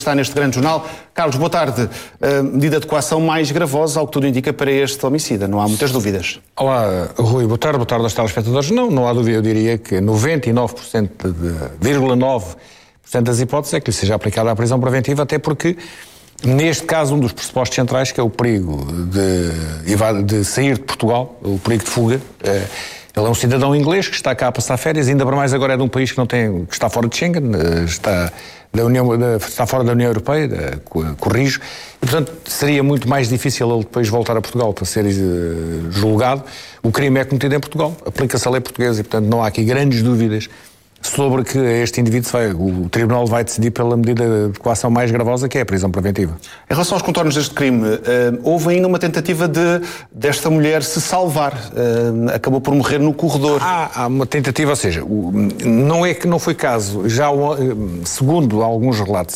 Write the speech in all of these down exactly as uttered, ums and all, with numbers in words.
Está neste grande jornal. Carlos, boa tarde. Uh, medida de coação mais gravosa, ao que tudo indica, para este homicida. Não há muitas dúvidas. Olá, Rui. Boa tarde. Boa tarde aos telespectadores. Não, não há dúvida. Eu diria que noventa e nove por cento, vírgula nove por cento das hipóteses é que lhe seja aplicada a prisão preventiva, até porque, neste caso, um dos pressupostos centrais, que é o perigo de, de sair de Portugal, o perigo de fuga. Uh, Ele é um cidadão inglês que está cá a passar férias, ainda para mais agora é de um país que não tem, que está fora de Schengen, está, da União, está fora da União Europeia, corrijo, e portanto seria muito mais difícil ele depois voltar a Portugal para ser julgado. O crime é cometido em Portugal, aplica-se a lei portuguesa e portanto não há aqui grandes dúvidas sobre que este indivíduo vai, o Tribunal vai decidir pela medida de coação mais gravosa, que é a prisão preventiva. Em relação aos contornos deste crime, houve ainda uma tentativa de desta mulher se salvar. Acabou por morrer no corredor. Há, há uma tentativa, ou seja, não é que não foi caso. Já, segundo alguns relatos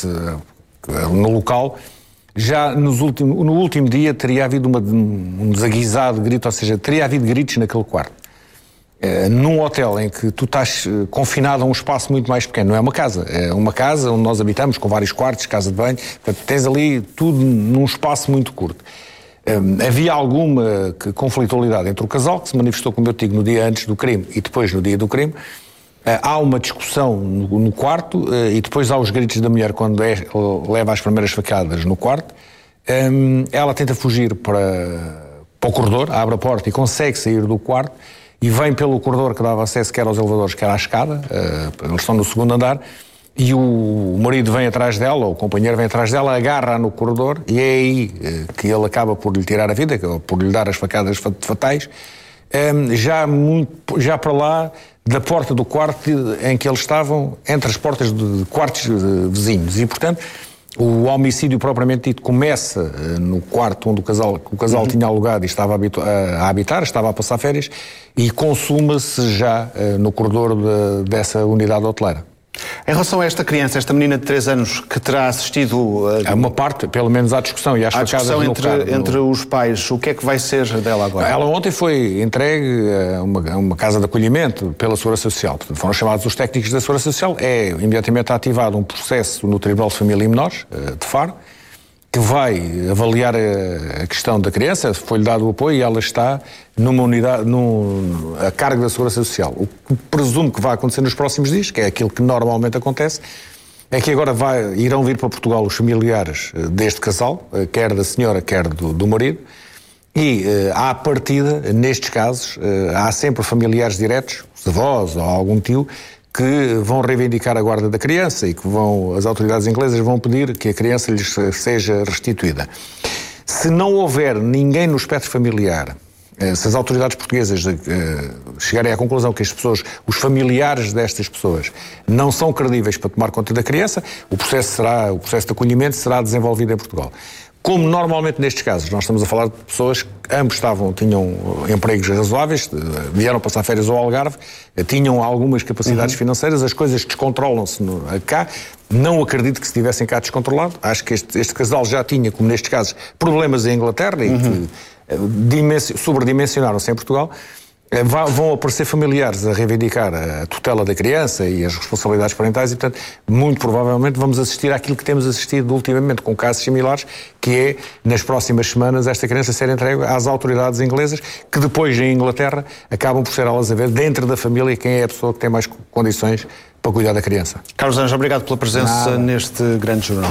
no local, já nos últimos, no último dia teria havido uma, um desaguisado grito, ou seja, teria havido gritos naquele quarto. Uh, num hotel em que tu estás uh, confinado a um espaço muito mais pequeno, não é uma casa, é uma casa onde nós habitamos, com vários quartos, casa de banho, portanto tens ali tudo num espaço muito curto. Uh, havia alguma que, conflitualidade entre o casal, que se manifestou, como eu digo, no dia antes do crime e depois no dia do crime. Uh, há uma discussão no, no quarto uh, e depois há os gritos da mulher quando é, leva as primeiras facadas no quarto. Um, ela tenta fugir para, para o corredor, abre a porta e consegue sair do quarto. E vem pelo corredor que dava acesso quer aos elevadores, quer à escada, uh, eles estão no segundo andar, e o, o marido vem atrás dela, ou o companheiro vem atrás dela, agarra-a no corredor, e é aí uh, que ele acaba por lhe tirar a vida, por lhe dar as facadas fatais, um, já, muito, já para lá da porta do quarto em que eles estavam, entre as portas de quartos de vizinhos, e portanto o homicídio propriamente dito começa uh, no quarto onde o casal, o casal uhum. tinha alugado e estava a, habitu- a habitar, estava a passar férias, e consuma-se já uh, no corredor de, dessa unidade hoteleira. Em relação a esta criança, esta menina de três anos que terá assistido... Uh, a uma parte, pelo menos à discussão e às facadas discussão no entre, carro, entre no... os pais, o que é que vai ser dela agora? Ela ontem foi entregue a uma, a uma casa de acolhimento pela Segurança Social. Portanto, foram chamados os técnicos da Segurança Social. É imediatamente ativado um processo no Tribunal de Família e Menores, de Faro, que vai avaliar a questão da criança. Foi-lhe dado o apoio e ela está numa unidade, num, a cargo da Segurança Social. O que presumo que vai acontecer nos próximos dias, que é aquilo que normalmente acontece, é que agora vai, irão vir para Portugal os familiares deste casal, quer da senhora, quer do, do marido, e à partida, nestes casos, há sempre familiares diretos, os avós ou algum tio, que vão reivindicar a guarda da criança e que vão, as autoridades inglesas vão pedir que a criança lhes seja restituída. Se não houver ninguém no espectro familiar, se as autoridades portuguesas chegarem à conclusão que as pessoas, os familiares destas pessoas, não são credíveis para tomar conta da criança, o processo será, o processo de acolhimento será desenvolvido em Portugal. Como normalmente nestes casos, nós estamos a falar de pessoas que ambos estavam, tinham empregos razoáveis, vieram passar férias ao Algarve, tinham algumas capacidades uhum. financeiras, as coisas descontrolam-se no, cá. Não acredito que se estivessem cá descontrolado. Acho que este, este casal já tinha, como nestes casos, problemas em Inglaterra e uhum. que dimensi- sobredimensionaram-se em Portugal. Vão aparecer familiares a reivindicar a tutela da criança e as responsabilidades parentais e, portanto, muito provavelmente vamos assistir àquilo que temos assistido ultimamente com casos similares, que é, nas próximas semanas, esta criança ser entregue às autoridades inglesas, que depois, em Inglaterra, acabam por ser elas a ver, dentro da família, quem é a pessoa que tem mais condições para cuidar da criança. Carlos Anjos, obrigado pela presença Nada. neste grande jornal.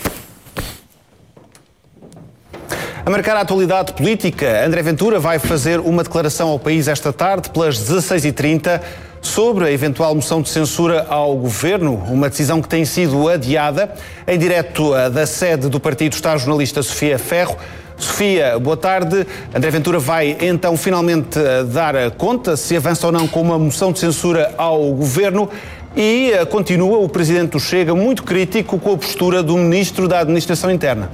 A marcar a atualidade política, André Ventura vai fazer uma declaração ao país esta tarde, pelas dezasseis e trinta, sobre a eventual moção de censura ao governo, uma decisão que tem sido adiada. Em direto da sede do partido está a jornalista Sofia Ferro. Sofia, boa tarde. André Ventura vai então finalmente dar conta se avança ou não com uma moção de censura ao governo. E continua o presidente do Chega muito crítico com a postura do ministro da Administração Interna.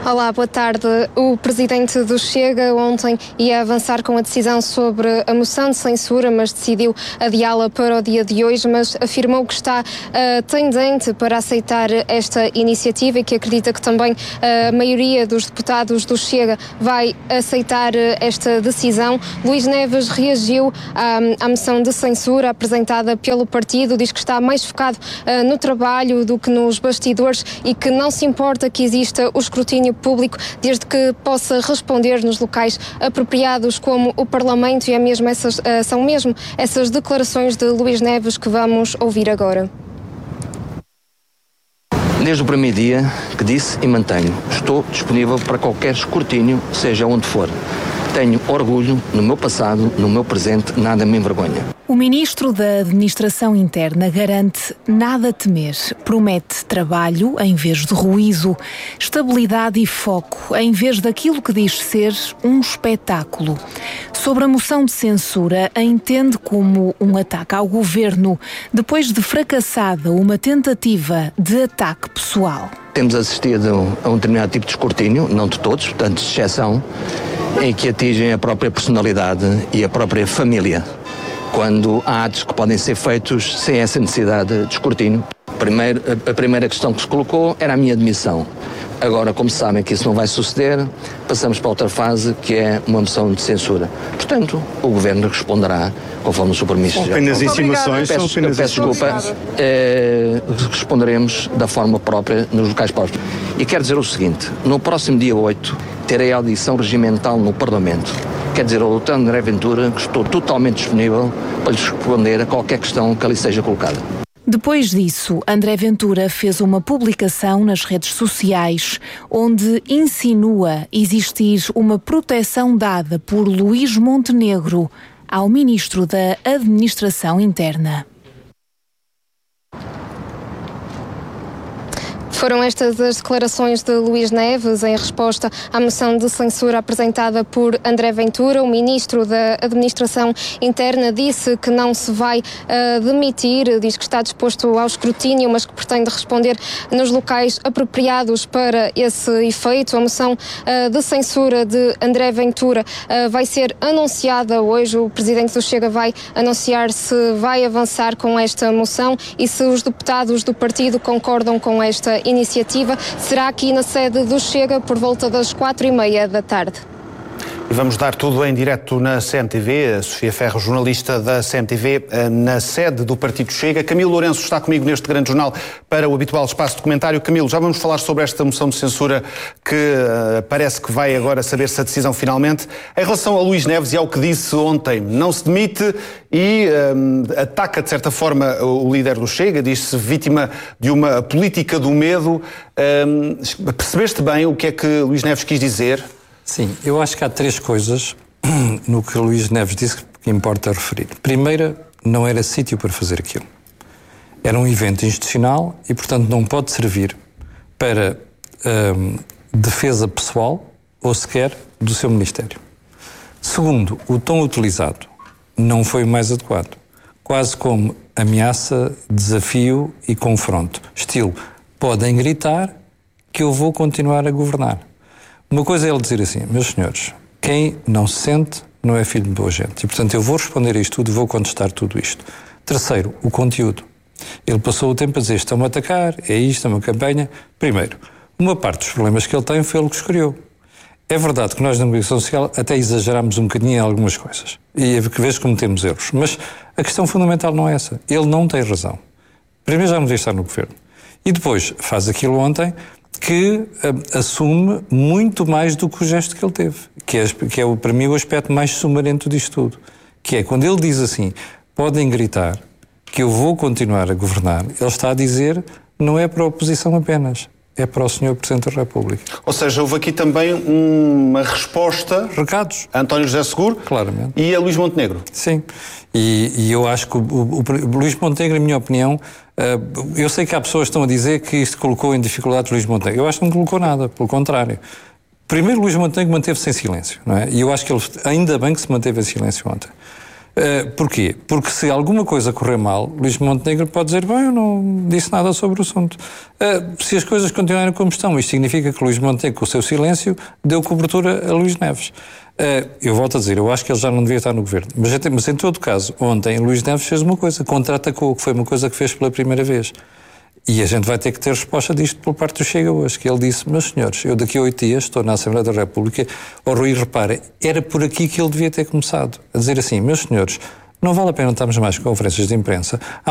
Olá, boa tarde. O presidente do Chega ontem ia avançar com a decisão sobre a moção de censura, mas decidiu adiá-la para o dia de hoje, mas afirmou que está uh, tendente para aceitar esta iniciativa e que acredita que também uh, a maioria dos deputados do Chega vai aceitar uh, esta decisão. Luís Neves reagiu um, à moção de censura apresentada pelo partido, diz que está mais focado uh, no trabalho do que nos bastidores e que não se importa que exista o escrutínio público, desde que possa responder nos locais apropriados como o Parlamento, e é mesmo essas, uh, são mesmo essas declarações de Luís Neves que vamos ouvir agora. Desde o primeiro dia que disse e mantenho, estou disponível para qualquer escrutínio, seja onde for. Tenho orgulho no meu passado, no meu presente, nada me envergonha. O ministro da Administração Interna garante nada temer. Promete trabalho em vez de ruído, estabilidade e foco em vez daquilo que diz ser um espetáculo. Sobre a moção de censura, a entende como um ataque ao governo, depois de fracassada uma tentativa de ataque pessoal. Temos assistido a um determinado tipo de escrutínio, não de todos, portanto, de exceção, em que atingem a própria personalidade e a própria família, quando há atos que podem ser feitos sem essa necessidade de escrutínio. Primeiro, a, a primeira questão que se colocou era a minha admissão. Agora, como sabem que isso não vai suceder, passamos para outra fase, que é uma moção de censura. Portanto, o Governo responderá conforme os compromissos. São apenas insinuações, peço, são apenas peço desculpa, eh, responderemos da forma própria, nos locais próprios. E quero dizer o seguinte, no próximo dia oito, terei audição regimental no Parlamento. Quer dizer ao doutor André Ventura que estou totalmente disponível para lhe responder a qualquer questão que ali seja colocada. Depois disso, André Ventura fez uma publicação nas redes sociais onde insinua existir uma proteção dada por Luís Montenegro ao ministro da Administração Interna. Foram estas as declarações de Luís Neves em resposta à moção de censura apresentada por André Ventura. O ministro da Administração Interna disse que não se vai uh, demitir, diz que está disposto ao escrutínio, mas que pretende responder nos locais apropriados para esse efeito. A moção uh, de censura de André Ventura uh, vai ser anunciada hoje. O presidente do Chega vai anunciar se vai avançar com esta moção e se os deputados do partido concordam com esta iniciativa. iniciativa será aqui na sede do Chega por volta das quatro e meia da tarde. E vamos dar tudo em direto na C M T V. A Sofia Ferro, jornalista da C M T V, na sede do Partido Chega. Camilo Lourenço está comigo neste grande jornal para o habitual espaço de comentário. Camilo, já vamos falar sobre esta moção de censura que uh, parece que vai agora saber-se a decisão finalmente. Em relação a Luís Neves e ao que disse ontem, não se demite e um, ataca de certa forma o líder do Chega, diz-se vítima de uma política do medo. Um, percebeste bem o que é que Luís Neves quis dizer? Sim, eu acho que há três coisas no que Luís Neves disse que importa referir. Primeira, não era sítio para fazer aquilo. Era um evento institucional e, portanto, não pode servir para hum, defesa pessoal ou sequer do seu Ministério. Segundo, o tom utilizado não foi o mais adequado. Quase como ameaça, desafio e confronto. Estilo, podem gritar que eu vou continuar a governar. Uma coisa é ele dizer assim, meus senhores, quem não se sente não é filho de boa gente. E, portanto, eu vou responder a isto tudo e vou contestar tudo isto. Terceiro, o conteúdo. Ele passou o tempo a dizer, estão-me a atacar, é isto, é uma campanha. Primeiro, uma parte dos problemas que ele tem foi ele que escolheu. É verdade que nós na comunicação social até exageramos um bocadinho em algumas coisas. E às vezes cometemos erros. Mas a questão fundamental não é essa. Ele não tem razão. Primeiro já não devia estar no governo. E depois faz aquilo ontem que uh, assume muito mais do que o gesto que ele teve. Que é, que é para mim o aspecto mais sumarento disto tudo. Que é quando ele diz assim, podem gritar que eu vou continuar a governar, ele está a dizer, não é para a oposição apenas. É para o senhor Presidente da República. Ou seja, houve aqui também uma resposta... Recados. A António José Seguro. Claramente. E a Luís Montenegro. Sim. E, e eu acho que o, o, o Luís Montenegro, na minha opinião, uh, eu sei que há pessoas que estão a dizer que isto colocou em dificuldade o Luís Montenegro. Eu acho que não colocou nada, pelo contrário. Primeiro, Luís Montenegro manteve-se em silêncio, não é? E eu acho que ele, ainda bem que se manteve em silêncio ontem. Uh, porquê? Porque se alguma coisa correr mal, Luís Montenegro pode dizer, bem, eu não disse nada sobre o assunto. Uh, se as coisas continuarem como estão, isto significa que Luís Montenegro, com o seu silêncio, deu cobertura a Luís Neves. Uh, eu volto a dizer, eu acho que ele já não devia estar no governo. Mas, mas em todo caso, ontem Luís Neves fez uma coisa, contra-atacou, que foi uma coisa que fez pela primeira vez. E a gente vai ter que ter resposta disto por parte do Chega hoje, que ele disse, meus senhores, eu daqui a oito dias estou na Assembleia da República. O Rui, repare, era por aqui que ele devia ter começado, a dizer assim, meus senhores, não vale a pena estarmos mais com conferências de imprensa.